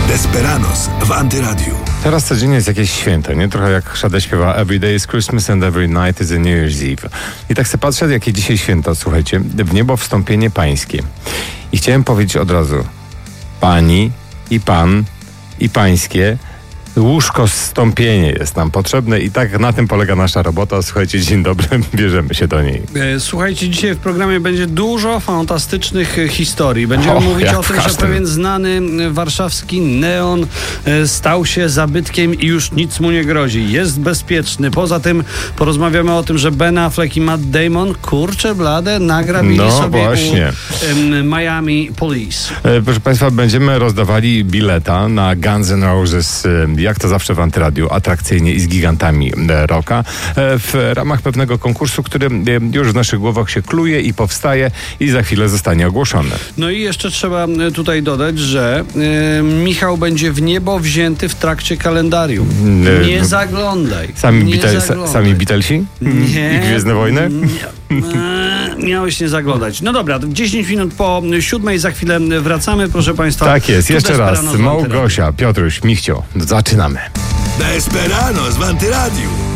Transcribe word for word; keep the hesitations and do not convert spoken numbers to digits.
Desperados w Antyradiu. Teraz codziennie jest jakieś święto, nie? Trochę jak Szada śpiewa Every day is Christmas and every night is a New Year's Eve. I tak sobie patrzę, jakie dzisiaj święto, słuchajcie, w niebo wstąpienie pańskie. I chciałem powiedzieć od razu, pani i pan i pańskie, łóżko zstąpienie jest nam potrzebne i tak na tym polega nasza robota. Słuchajcie, dzień dobry, bierzemy się do niej. Słuchajcie, dzisiaj w programie będzie dużo fantastycznych historii. Będziemy O, mówić o tym, każdym. że pewien znany warszawski neon stał się zabytkiem i już nic mu nie grozi. Jest bezpieczny. Poza tym porozmawiamy o tym, że Ben Affleck i Matt Damon, kurczę blade, nagrabili no, sobie właśnie. u Miami Police. E, proszę Państwa, będziemy rozdawali bileta na Guns N' Roses, e, jak to zawsze w Antyradiu, atrakcyjnie i z gigantami e, rocka, e, w ramach pewnego konkursu, który e, już w naszych głowach się kluje i powstaje i za chwilę zostanie ogłoszony. No i jeszcze trzeba tutaj dodać, że e, Michał będzie w niebo wzięty w trakcie kalendarium. E, Nie zaglądaj. Sami, nie Beatle, zaglądaj. sami Beatlesi? Nie. I Gwiezdne Wojny? Nie. E, miałeś nie zaglądać. No dobra, dziesięć minut po siódmej, za chwilę wracamy, proszę Państwa. Tak jest, Tu jeszcze raz. Desperados w Antyradiu. Małgosia, Piotruś, Michcio, zaczynamy. Desperados w Antyradiu.